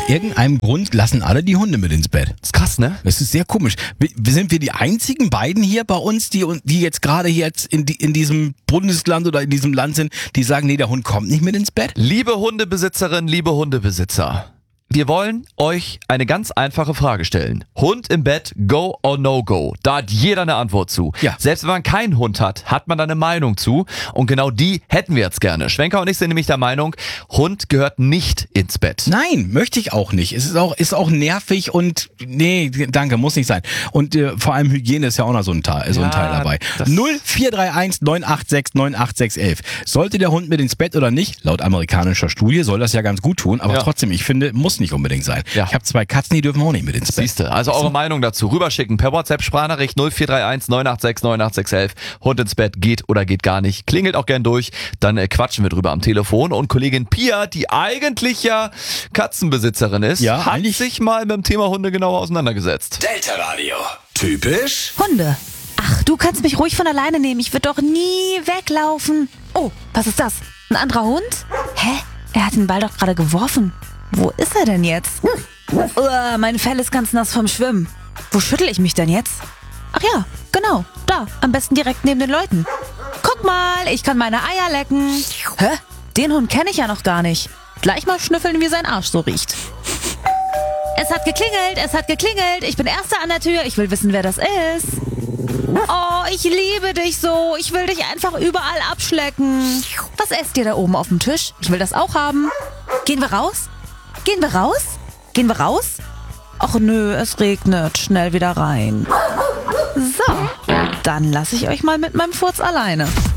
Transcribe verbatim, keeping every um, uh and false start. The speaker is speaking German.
irgendeinem Grund lassen alle die Hunde mit ins Bett. Ist krass, ne? Das ist sehr komisch. Wir- Sind wir die einzigen beiden hier bei uns, die, die jetzt gerade jetzt in, die, in diesem Bundesland oder in diesem Land sind, die sagen, nee, der Hund kommt nicht mit ins Bett? Liebe Hundebesitzerin, liebe Hundebesitzer, wir wollen euch eine ganz einfache Frage stellen. Hund im Bett, go or no go? Da hat jeder eine Antwort zu. Ja. Selbst wenn man keinen Hund hat, hat man da eine Meinung zu. Und genau die hätten wir jetzt gerne. Schwenker und ich sind nämlich der Meinung, Hund gehört nicht ins Bett. Nein, möchte ich auch nicht. Es ist auch, ist auch nervig und nee, danke, muss nicht sein. Und äh, vor allem Hygiene ist ja auch noch so ein Teil, so ein Ja, Teil dabei. das- null vier drei eins neun acht sechs neun acht sechs eins. Sollte der Hund mit ins Bett oder nicht? Laut amerikanischer Studie soll das ja ganz gut tun, aber Ja. trotzdem, ich finde, muss nicht unbedingt sein. Ja. Ich habe zwei Katzen, die dürfen auch nicht mit ins Bett. Siehste, also eure Meinung dazu rüberschicken per WhatsApp-Sprachnachricht null vier drei eins neun acht sechs neun acht sechs eins. Hund ins Bett geht oder geht gar nicht. Klingelt auch gern durch, dann äh, quatschen wir drüber am Telefon. Und Kollegin Pia, die eigentlich ja Katzenbesitzerin ist, Ja, hat eigentlich- sich mal mit dem Thema Hunde genauer auseinandergesetzt. Delta Radio. Typisch Hunde. Ach, du kannst mich ruhig von alleine nehmen. Ich würde doch nie weglaufen. Oh, was ist das? Ein anderer Hund? Hä? Er hat den Ball doch gerade geworfen. Wo ist er denn jetzt? Uah, mein Fell ist ganz nass vom Schwimmen. Wo schüttel ich mich denn jetzt? Ach ja, genau. Da, am besten direkt neben den Leuten. Guck mal, ich kann meine Eier lecken. Hä? Den Hund kenne ich ja noch gar nicht. Gleich mal schnüffeln, wie sein Arsch so riecht. Es hat geklingelt, es hat geklingelt. Ich bin Erster an der Tür. Ich will wissen, wer das ist. Oh, ich liebe dich so. Ich will dich einfach überall abschlecken. Was esst ihr da oben auf dem Tisch? Ich will das auch haben. Gehen wir raus? Gehen wir raus? Gehen wir raus? Ach nö, es regnet. Schnell wieder rein. So, dann lasse ich euch mal mit meinem Furz alleine.